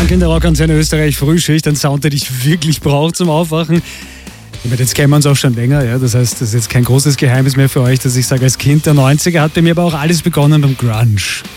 Funk in der Rockantenne Österreich Frühschicht, ein Sound, den ich wirklich brauche zum Aufwachen. Jetzt kennen wir uns auch schon länger, ja. Das heißt, das ist jetzt kein großes Geheimnis mehr für euch, dass ich sage, als Kind der 90er hat bei mir aber auch alles begonnen beim Grunge.